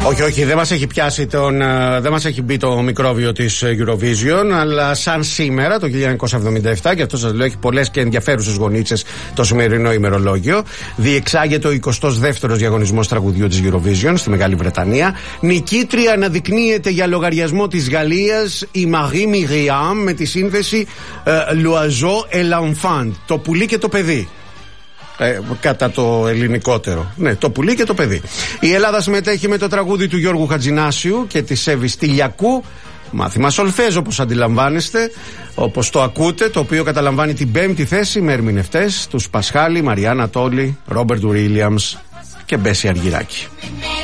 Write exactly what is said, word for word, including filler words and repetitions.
Όχι, όχι, δεν μας έχει πιάσει τον, δεν μας έχει μπει το μικρόβιο της Eurovision, αλλά σαν σήμερα το χίλια εννιακόσια εβδομήντα επτά, και αυτό σας λέω έχει πολλές και ενδιαφέρουσες γονίτσες το σημερινό ημερολόγιο, διεξάγεται ο εικοστός δεύτερος διαγωνισμός τραγουδιού της Eurovision στη Μεγάλη Βρετανία. Νικήτρια αναδεικνύεται για λογαριασμό της Γαλλίας η Marie Myriam με τη σύνθεση L'oiseau et l'enfant, το πουλί και το παιδί. Ε, κατά το ελληνικότερο. Ναι, το πουλί και το παιδί. Η Ελλάδα συμμετέχει με το τραγούδι του Γιώργου Χατζηνάσιου και της Εύης Τηλιακού. Μάθημα σολφέζ, όπως αντιλαμβάνεστε, όπως το ακούτε, το οποίο καταλαμβάνει την πέμπτη θέση με ερμηνευτές τους Πασχάλη, Μαριάννα Τόλη, Ρόμπερτ Ουίλιαμς και Μπέση Αργυράκη.